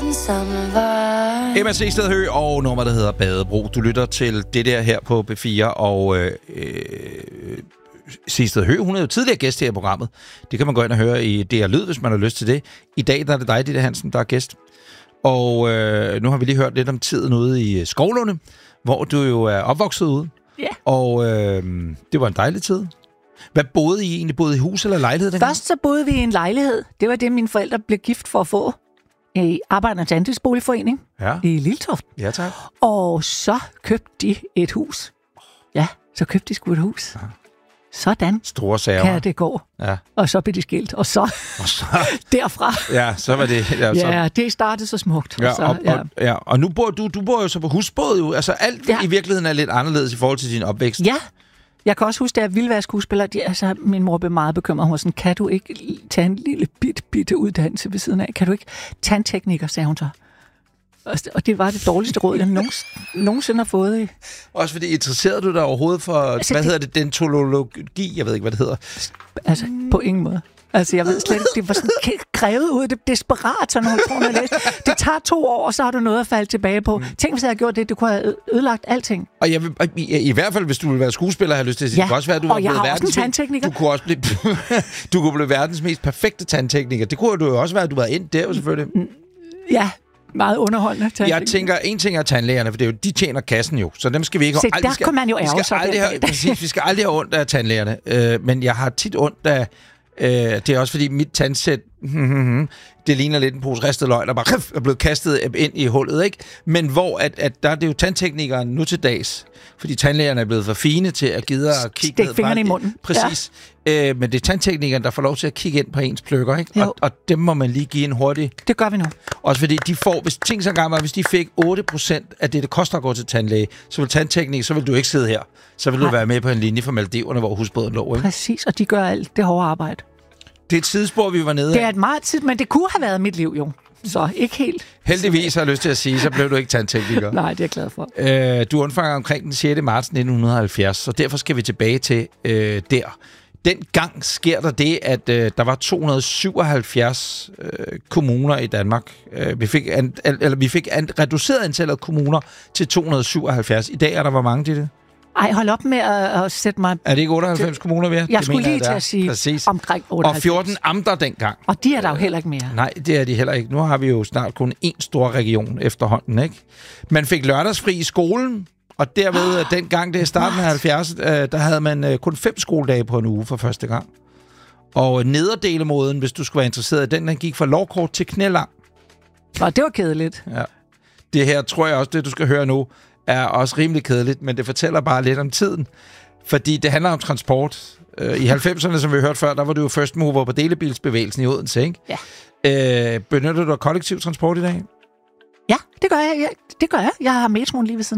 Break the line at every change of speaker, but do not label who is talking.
den samme vej.
Emma Seested Høgh og nummer, der hedder Badebro. Du lytter til det der her på B4, og Seested Høgh, hun er jo tidligere gæst her i programmet. Det kan man gå ind og høre i DR Lyd, hvis man har lyst til det. I dag der er det dig, Ditte Hansen, der er gæst. Og nu har vi lige hørt lidt om tiden ude i Skovlunde, hvor du jo er opvokset ude.
Ja.
Og det var en dejlig tid. Hvad boede I egentlig? Boede I hus eller lejlighed dengang?
Først så boede vi i en lejlighed. Det var det, mine forældre blev gift for at få. I Arbejdernes Andelsboligforening i Liltoft.
Ja, tak.
Og så købte de et hus. Ja, så købte de sgu et hus. Ja. Sådan
store sager.
Kan det gå.
Ja.
Og så blev de skilt. Og så derfra.
Ja, så var det...
Ja, det startede så smukt.
Ja, og nu bor du bor jo så på husbåd jo. Altså alt i virkeligheden er lidt anderledes i forhold til din opvækst.
Ja. Jeg kan også huske, da jeg ville være skuespiller, min mor blev meget bekymret. Hun var sådan, kan du ikke tage en lille bitte uddannelse ved siden af? Kan du ikke? Tandtekniker, sagde hun så. Og det var det dårligste råd, jeg nogensinde har fået.
Også fordi interesserede du dig overhovedet for, hedder det, dentologi? Jeg ved ikke, hvad det hedder.
Altså, på ingen måde. Altså, jeg ved slet ikke, det var sådan krævet ud, det desperat, så når hun tror, at læse. Det tager 2 år, og så har du noget at falde tilbage på. Tænk, hvis jeg havde gjort det, du kunne have ødelagt alting.
Og jeg vil, i hvert fald, hvis du ville være skuespiller, har jeg lyst til at sige, det kan også være, at du var blevet
tandtekniker.
Du kunne blive verdens mest perfekte tandtekniker. Det kunne jo også være, at du var ind der, selvfølgelig.
Ja, meget underholdende.
Jeg tænker, en ting er tandlægerne, for det er jo, de tjener kassen jo, så dem skal vi ikke...
Se, der kan man jo ærge sig.
Vi skal aldrig have ondt af tandlægerne, men jeg har tit ondt af... det er også fordi mit tandsæt, det ligner lidt en pose ristet løg, der bare er blevet kastet ind i hullet, ikke? Men hvor at der er det jo tandteknikeren nu til dags, fordi tandlægerne er blevet for fine til at gide at kigge ned.
Stik fingrene i munden.
Præcis. Ja. Men det er tandteknikeren, der får lov til at kigge ind på ens pløkker, ikke? Og dem må man lige give en hurtig...
Det gør vi nu.
Også fordi de får, hvis de fik 8% af det koster at gå til tandlæge, så vil tandteknik, så vil du ikke sidde her. Så vil du være med på en linje fra Maldiverne, hvor husbåden lå, ikke?
Præcis, og de gør alt det hårde arbejde.
Det er et tidsspor, vi var nede af.
Det er et meget tid, men det kunne have været mit liv, jo. Så ikke helt.
Heldigvis har jeg lyst til at sige, så blev du ikke tandtekniker.
Nej, det er jeg glad for.
Du undfanger omkring den 6. marts 1970, så derfor skal vi tilbage til der. Dengang sker der det, at der var 277 kommuner i Danmark. Vi fik reduceret antallet af kommuner til 277. I dag er der hvor mange til det?
Ej, hold op med at sætte mig...
Er det ikke 98 kommuner, vi har?
Jeg skulle lige til at sige omkring 78.
Og 14 amter dengang.
Og de er der jo heller ikke mere.
Nej, det er de heller ikke. Nu har vi jo snart kun én stor region efterhånden, ikke? Man fik lørdagsfri i skolen, og derved dengang, det er starten af 70'erne, der havde man kun 5 skoledage på en uge for første gang. Og nederdelemåden, hvis du skulle være interesseret i den gik fra lovkort til knælang.
Og det var kedeligt.
Ja. Det her, tror jeg også, det du skal høre nu, er også rimelig kedeligt, men det fortæller bare lidt om tiden. Fordi det handler om transport. I 90'erne, som vi hørte før, der var du jo first mover på delebilsbevægelsen i Odense, ikke?
Ja.
Benytter du kollektiv transport i dag?
Ja, det gør jeg. Jeg har metroen lige ved siden.